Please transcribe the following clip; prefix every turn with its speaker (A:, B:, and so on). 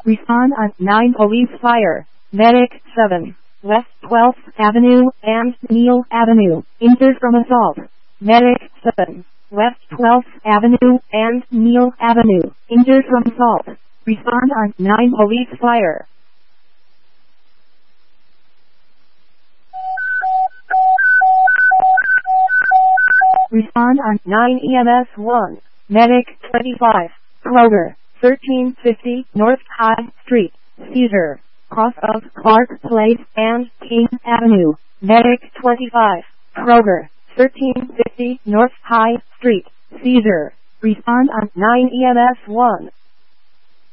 A: Respond on 9 Police Fire. Medic 7. West 12th Avenue and Neal Avenue. Injured from assault. Medic 7. West 12th Avenue and Neal Avenue. Injured from assault. Respond on 9 Police Fire. Respond on 9 EMS 1. Medic 25. Kroger, 1350 North High Street. Seizure. Cross of Clark Place and King Avenue. Medic 25. Kroger, 1350 North High Street. Seizure. Respond on 9 EMS 1.